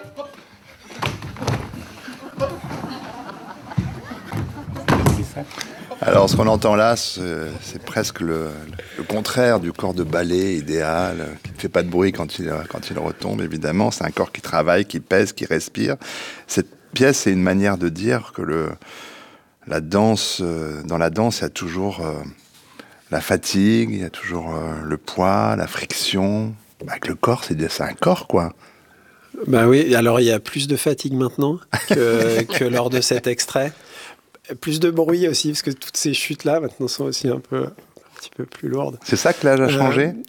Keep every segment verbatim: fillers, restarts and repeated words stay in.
Alors, ce qu'on entend là, c'est, c'est presque le, le contraire du corps de ballet idéal, qui ne fait pas de bruit quand il, quand il retombe, évidemment. C'est un corps qui travaille, qui pèse, qui respire. Cette pièce, c'est une manière de dire que le, la danse, dans la danse, il y a toujours euh, la fatigue, il y a toujours euh, le poids, la friction. Bah, avec le corps, c'est, c'est un corps, quoi. Bah oui, alors il y a plus de fatigue maintenant que, que lors de cet extrait. Plus de bruit aussi, parce que toutes ces chutes-là, maintenant, sont aussi un peu, un petit peu plus lourdes. C'est ça que l'âge a changé euh,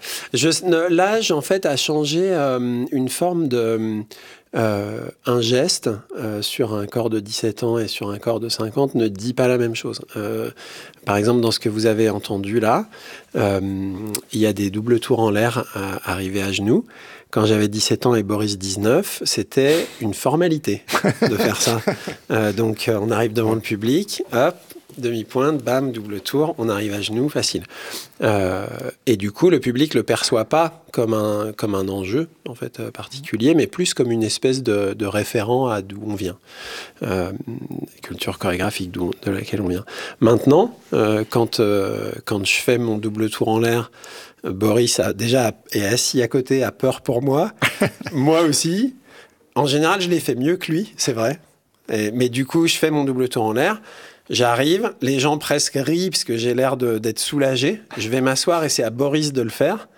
je, L'âge, en fait, a changé euh, une forme de... Euh, un geste euh, sur un corps de dix-sept ans et sur un corps de cinquante ne dit pas la même chose. Euh, par exemple, dans ce que vous avez entendu là, euh, il y a des doubles tours en l'air à, arrivés à genoux. Quand j'avais dix-sept ans et Boris dix-neuf, c'était une formalité de faire ça. Euh, donc, euh, on arrive devant le public, hop, demi-pointe, bam, double tour, on arrive à genoux, facile. Euh, et du coup, le public le perçoit pas comme un, comme un enjeu en fait, euh, particulier, mais plus comme une espèce de, de référent à d'où on vient. Euh, culture chorégraphique d'où, de laquelle on vient. Maintenant, euh, quand, euh, quand je fais mon double tour en l'air, Boris a déjà est assis à côté, a peur pour moi. Moi aussi. En général, je l'ai fait mieux que lui, c'est vrai. Et, mais du coup, je fais mon double tour en l'air. J'arrive, les gens presque rient parce que j'ai l'air de, d'être soulagé. Je vais m'asseoir et c'est à Boris de le faire.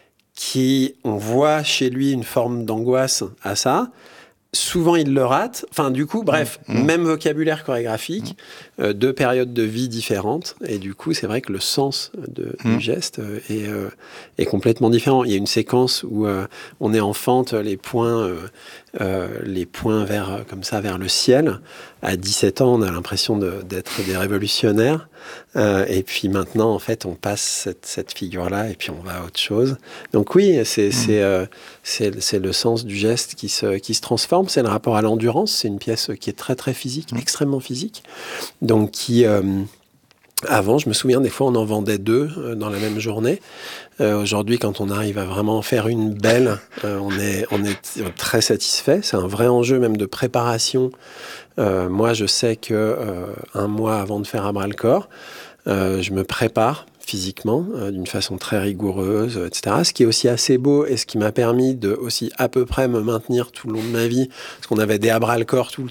Qui, on voit chez lui une forme d'angoisse à ça. Souvent, il le rate. Enfin, du coup, bref, mmh. même vocabulaire chorégraphique, mmh. euh, deux périodes de vie différentes. Et du coup, c'est vrai que le sens de, mmh. du geste euh, est, euh, est complètement différent. Il y a une séquence où euh, on est en fente, les poings, euh, euh, les poings vers, comme ça, vers le ciel. À dix-sept ans, on a l'impression de, d'être des révolutionnaires. Euh, et puis maintenant, en fait, on passe cette, cette figure-là et puis on va à autre chose. Donc oui, c'est, mmh. c'est, euh, c'est, c'est le sens du geste qui se, qui se transforme. C'est le rapport à l'endurance. C'est une pièce qui est très, très physique, mmh. extrêmement physique. Donc qui... Euh, Avant, je me souviens, des fois, on en vendait deux euh, dans la même journée. Euh, aujourd'hui, quand on arrive à vraiment faire une belle, euh, on est, on est très satisfait. C'est un vrai enjeu même de préparation. Euh, moi, je sais que euh, un mois avant de faire à bras-le-corps, euh, je me prépare physiquement, euh, d'une façon très rigoureuse, et cetera. Ce qui est aussi assez beau et ce qui m'a permis de aussi à peu près me maintenir tout le long de ma vie, parce qu'on avait des à bras-le-corps tout le